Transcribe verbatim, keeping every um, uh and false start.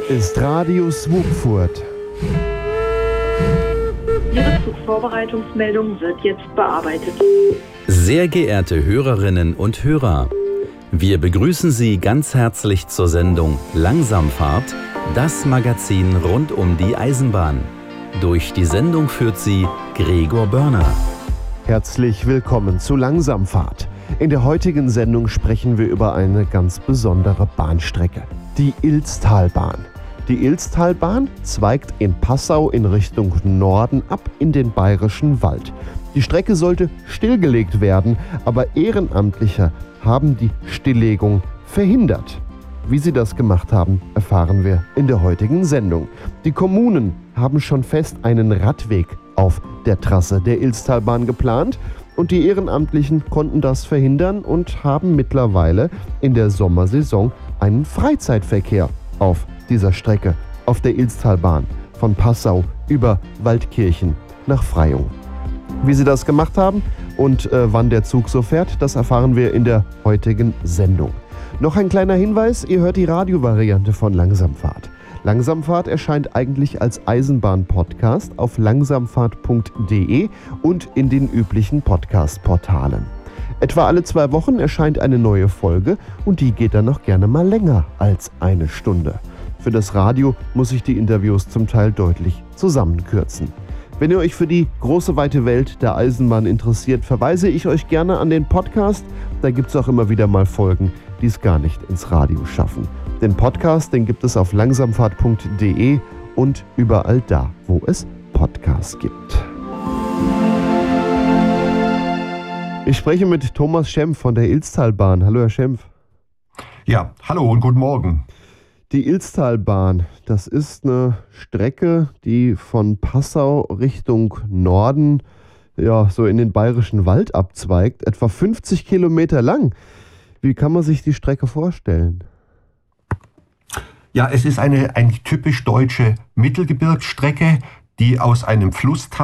ist Radio Swupfurt. Ihre Zugvorbereitungsmeldung wird jetzt bearbeitet. Sehr geehrte Hörerinnen und Hörer, wir begrüßen Sie ganz herzlich zur Sendung Langsamfahrt, das Magazin rund um die Eisenbahn. Durch die Sendung führt Sie Gregor Börner. Herzlich willkommen zu Langsamfahrt. In der heutigen Sendung sprechen wir über eine ganz besondere Bahnstrecke, die Ilztalbahn. Die Ilztalbahn zweigt in Passau in Richtung Norden ab in den Bayerischen Wald. Die Strecke sollte stillgelegt werden, aber Ehrenamtliche haben die Stilllegung verhindert. Wie sie das gemacht haben, erfahren wir in der heutigen Sendung. Die Kommunen haben schon fest einen Radweg auf der Trasse der Ilztalbahn geplant und die Ehrenamtlichen konnten das verhindern und haben mittlerweile in der Sommersaison einen Freizeitverkehr auf dieser Strecke, auf der Ilztalbahn von Passau über Waldkirchen nach Freyung. Wie sie das gemacht haben und äh, wann der Zug so fährt, das erfahren wir in der heutigen Sendung. Noch ein kleiner Hinweis, ihr hört die Radiovariante von Langsamfahrt. Langsamfahrt erscheint eigentlich als Eisenbahn-Podcast auf langsamfahrt punkt de und in den üblichen Podcast-Portalen. Etwa alle zwei Wochen erscheint eine neue Folge und die geht dann noch gerne mal länger als eine Stunde. Für das Radio muss ich die Interviews zum Teil deutlich zusammenkürzen. Wenn ihr euch für die große weite Welt der Eisenbahn interessiert, verweise ich euch gerne an den Podcast. Da gibt es auch immer wieder mal Folgen, die es gar nicht ins Radio schaffen. Den Podcast, den gibt es auf langsamfahrt punkt de und überall da, wo es Podcasts gibt. Ich spreche mit Thomas Schempf von der Ilztalbahn. Hallo, Herr Schempf. Ja, hallo und guten Morgen. Die Ilztalbahn, das ist eine Strecke, die von Passau Richtung Norden, ja, so in den Bayerischen Wald abzweigt, etwa fünfzig Kilometer lang. Wie kann man sich die Strecke vorstellen? Ja, es ist eine eigentlich typisch deutsche Mittelgebirgsstrecke, die aus einem Flusstal